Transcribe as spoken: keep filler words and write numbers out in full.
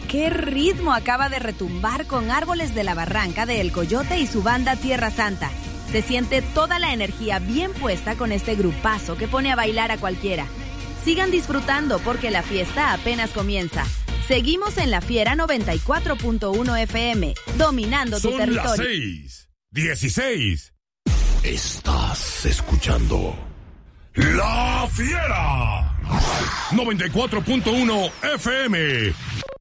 qué ritmo acaba de retumbar con Árboles de la Barranca de El Coyote y su banda Tierra Santa. Se siente toda la energía bien puesta con este grupazo que pone a bailar a cualquiera. Sigan disfrutando porque la fiesta apenas comienza. Seguimos en La Fiera noventa y cuatro punto uno F M, dominando tu territorio. Son las seis, dieciséis. Estás escuchando La Fiera noventa y cuatro punto uno F M.